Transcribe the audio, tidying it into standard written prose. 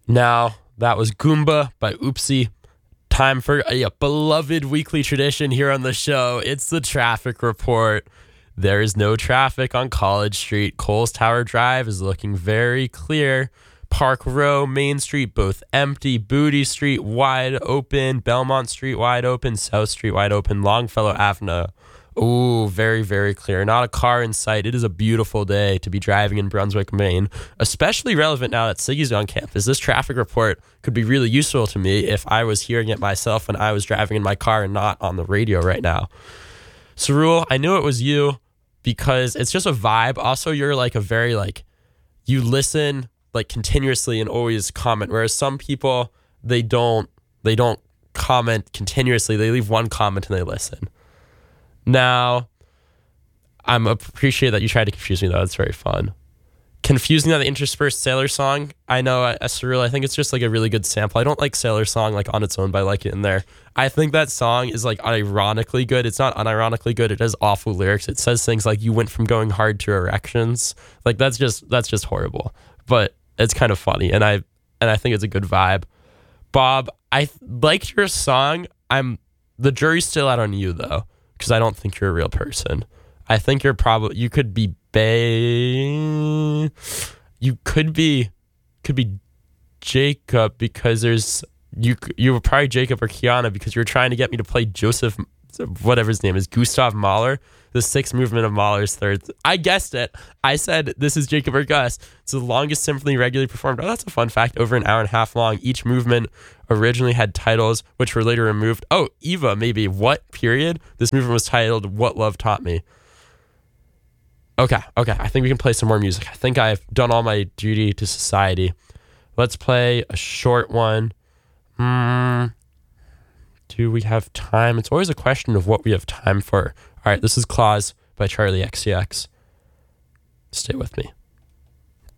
Now, that was Goomba by Oopsie. Time for a beloved weekly tradition here on the show. It's the traffic report. There is no traffic on College Street. Coles Tower Drive is looking very clear. Park Row, Main Street, both empty. Booty Street, wide open. Belmont Street, wide open. South Street, wide open. Longfellow Avenue. Ooh, very, very clear. Not a car in sight. It is a beautiful day to be driving in Brunswick, Maine. Especially relevant now that Siggy's on campus. This traffic report could be really useful to me if I was hearing it myself when I was driving in my car and not on the radio right now. Cerule, I knew it was you because it's just a vibe. Also, you're like a very you listen like continuously and always comment, whereas some people, they don't comment continuously. They leave one comment and they listen. Now, I'm appreciate that you tried to confuse me, though. It's very fun. Confusing on the interspersed Sailor Song. I know, Cerule, I think it's just like a really good sample. I don't like Sailor Song like on its own, but I like it in there. I think that song is like ironically good. It's not unironically good. It has awful lyrics. It says things like you went from going hard to erections. Like that's just horrible. But it's kind of funny, and I think it's a good vibe. Bob, I liked your song. The jury's still out on you though, because I don't think you're a real person. I think you could be you could be Jacob, because you were probably Jacob or Kiana because you were trying to get me to play Joseph, whatever his name is, Gustav Mahler, the sixth movement of Mahler's third. I guessed it. I said this is Jacob or Gus. It's the longest symphony regularly performed. Oh, that's a fun fact. Over an hour and a half long. Each movement originally had titles which were later removed. Oh, Eva, maybe. What period? This movement was titled What Love Taught Me. Okay. I think we can play some more music. I think I've done all my duty to society. Let's play a short one. Do we have time? It's always a question of what we have time for. All right, this is Claus by Charlie XCX. Stay with me.